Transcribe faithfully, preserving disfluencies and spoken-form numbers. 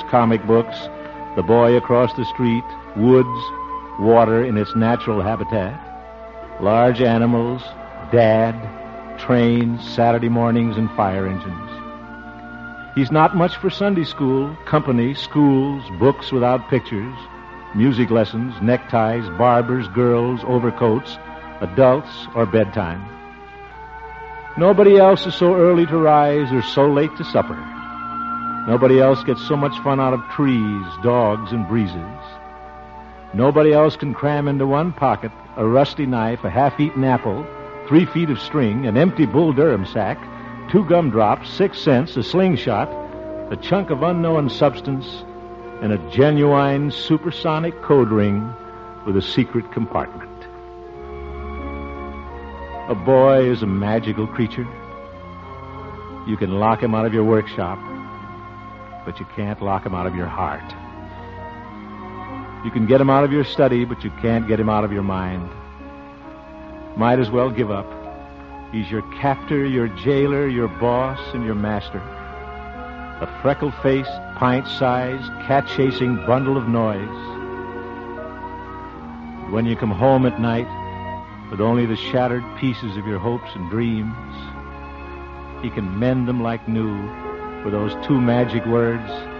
comic books, the boy across the street, woods, water in its natural habitat, large animals, Dad, trains, Saturday mornings, and fire engines. He's not much for Sunday school, company, schools, books without pictures, music lessons, neckties, barbers, girls, overcoats, adults, or bedtime. Nobody else is so early to rise or so late to supper. Nobody else gets so much fun out of trees, dogs, and breezes. Nobody else can cram into one pocket a rusty knife, a half-eaten apple, three feet of string, an empty Bull Durham sack, two gumdrops, six cents, a slingshot, a chunk of unknown substance, and a genuine supersonic code ring with a secret compartment. A boy is a magical creature. You can lock him out of your workshop, but you can't lock him out of your heart. You can get him out of your study, but you can't get him out of your mind. Might as well give up. He's your captor, your jailer, your boss, and your master. A freckle-faced, pint-sized, cat-chasing bundle of noise. When you come home at night with only the shattered pieces of your hopes and dreams, he can mend them like new with those two magic words,